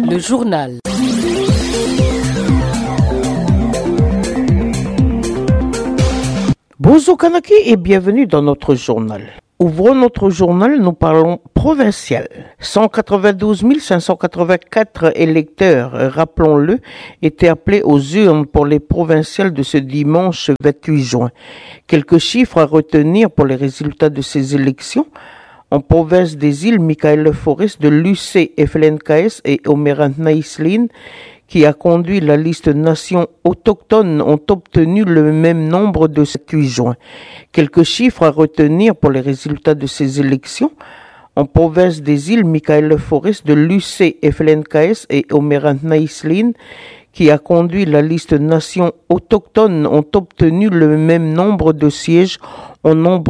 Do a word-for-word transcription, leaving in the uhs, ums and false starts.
Le journal. Bonjour Kanaki et bienvenue dans notre journal. Ouvrons notre journal, nous parlons provincial. cent quatre-vingt-douze mille cinq cent quatre-vingt-quatre électeurs, rappelons-le, étaient appelés aux urnes pour les provinciales de ce dimanche vingt-huit juin. Quelques chiffres à retenir pour les résultats de ces élections. En province des îles, Michael Forest de l'U C F L N K S et Omerant Naïslin, qui a conduit la liste nations autochtones, ont obtenu le même nombre de vingt-huit juin. Quelques chiffres à retenir pour les résultats de ces élections. En province des îles, Michael Forest de l'U C F L N K S et Omerant Naïslin, qui a conduit la liste nations autochtones, ont obtenu le même nombre de sièges en nombre